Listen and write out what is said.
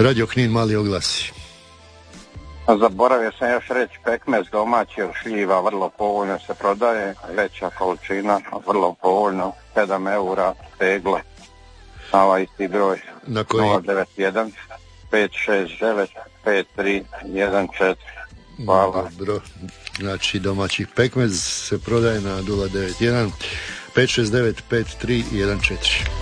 Radio Knin, mali oglasi. Zaboravio sam još reći, pekmez domaći od šljiva vrlo povoljno se prodaje, veća količina, vrlo povoljno, 7 eura tegla, na ovaj isti broj, na koji? 091 569 5314. Hvala. Dobro, znači domaći pekmez se prodaje na 091 569 5314.